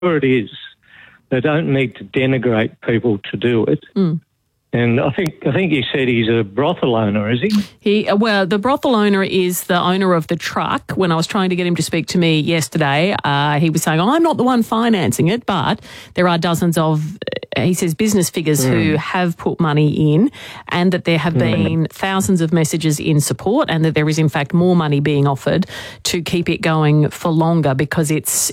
it is, they don't need to denigrate people to do it. And I think you said he's a brothel owner, is he? Well, the brothel owner is the owner of the truck. When I was trying to get him to speak to me yesterday, he was saying, I'm not the one financing it, but there are dozens of, he says, business figures who have put money in, and that there have been thousands of messages in support, and that there is in fact more money being offered to keep it going for longer, because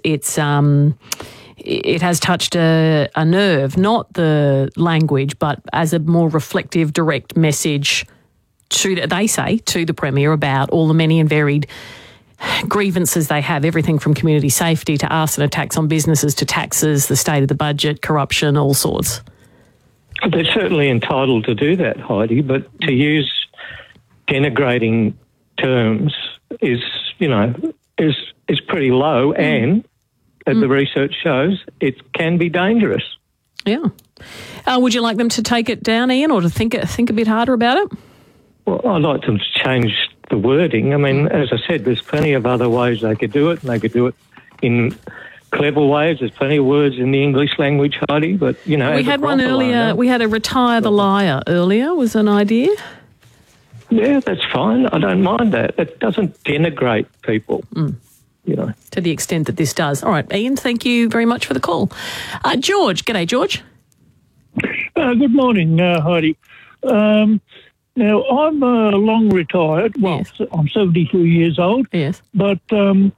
it has touched a nerve, not the language, but as a more reflective, direct message to the Premier about all the many and varied grievances they have, everything from community safety to arson attacks on businesses to taxes, the state of the budget, corruption, all sorts. They're certainly entitled to do that, Heidi, but to use denigrating terms is pretty low, and as the research shows, it can be dangerous. Yeah. Would you like them to take it down, Ian, or to think a bit harder about it? Well, I'd like them to change the wording. I mean, as I said, there's plenty of other ways they could do it, and they could do it in clever ways. There's plenty of words in the English language, Heidi, but, we had one earlier. We had a retire the liar earlier, was an idea. Yeah, that's fine. I don't mind that. It doesn't denigrate people. To the extent that this does. All right, Ian, thank you very much for the call. George, g'day, George. Good morning, Heidi. Now, I'm long retired. Well, yes. I'm 72 years old. Yes. But an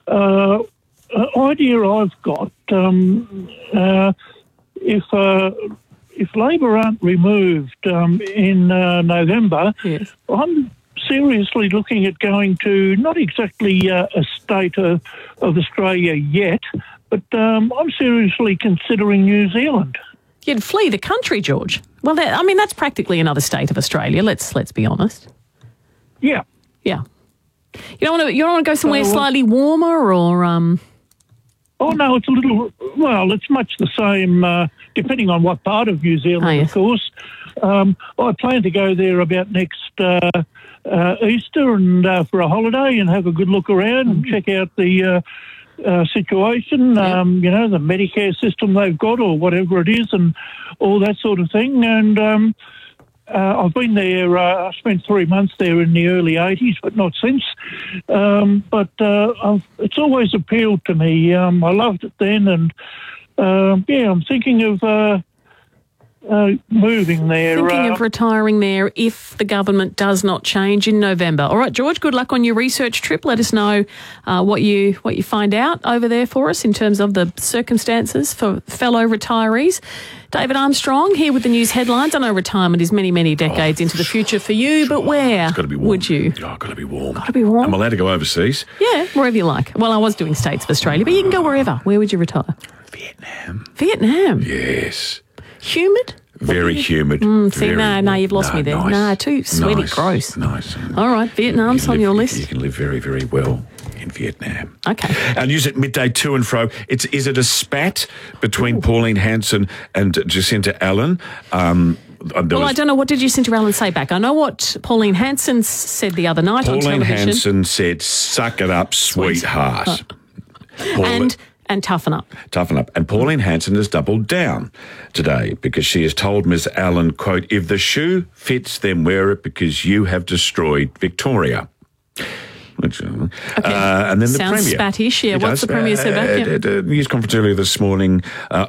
idea I've got, if Labor aren't removed in November, yes, I'm seriously looking at going to not exactly a state of Australia yet, but I'm seriously considering New Zealand. You'd flee the country, George. Well, that's practically another state of Australia. Let's be honest. Yeah. Yeah. You don't want to go somewhere slightly warmer, or Oh no, it's a little. Well, it's much the same, depending on what part of New Zealand, of course. I plan to go there about next Easter and for a holiday and have a good look around and check out the situation, the Medicare system they've got or whatever it is, and all that sort of thing. And I've been there, I spent 3 months there in the early 80s, but not since. But it's always appealed to me. I loved it then, and I'm thinking of moving there. Thinking of retiring there if the government does not change in November. All right, George, good luck on your research trip. Let us know what you find out over there for us in terms of the circumstances for fellow retirees. David Armstrong here with the news headlines. I know retirement is many, many decades into the future for you, but where it's got to be warm. Would you? Oh, got to be warm. Got to be warm. I'm allowed to go overseas? Yeah, wherever you like. Well, I was doing states of Australia, but you can go wherever. Where would you retire? Vietnam. Vietnam? Yes. Humid? Very humid. No, you've lost me there. Nice. No, too sweaty, gross. Nice. All right, Vietnam's on your list. You can live very, very well in Vietnam. Okay. Our news at midday to and fro. Is it a spat between Pauline Hanson and Jacinta Allen? I don't know. What did Jacinta Allen say back? I know what Pauline Hanson said the other night on television. Pauline Hanson said, "Suck it up, sweetheart." And toughen up. Toughen up. And Pauline Hanson has doubled down today because she has told Ms Allen, quote, "If the shoe fits, then wear it because you have destroyed Victoria." Which, and then the Sounds Premier. Spattish, yeah. What's the Premier said back? At a news conference earlier this morning,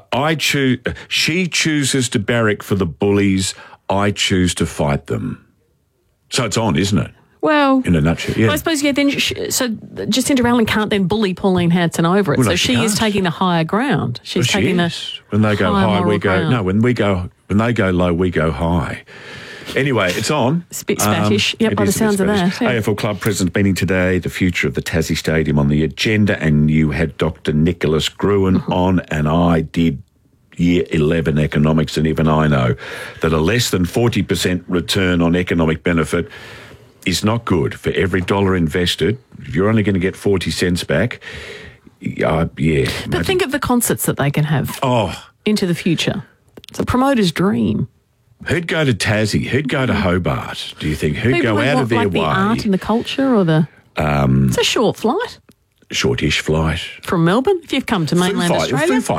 she chooses to barrack for the bullies, I choose to fight them. So it's on, isn't it? Well, in a nutshell, yeah. I suppose, yeah, then so Jacinta Allen can't then bully Pauline Hanson over it. Well, no, so she is taking the higher ground. She's taking the when they go high, we go ground. no. When they go low, we go high. Anyway, it's on. It's a bit Spattish, by the sounds of that. Yeah. AFL Club President meeting today, the future of the Tassie Stadium on the agenda, and you had Dr. Nicholas Gruen on, and I did Year 11 economics, and even I know that a less than 40% return on economic benefit is not good. For every dollar invested, if you're only going to get 40 cents back, But think of the concerts that they can have into the future. It's a promoter's dream. Who'd go to Tassie? Who'd go to Hobart, do you think? Who'd People go out of their way? The art and the culture, or the... it's a short flight. shortish flight. From Melbourne? If you've come to mainland Australia? Foo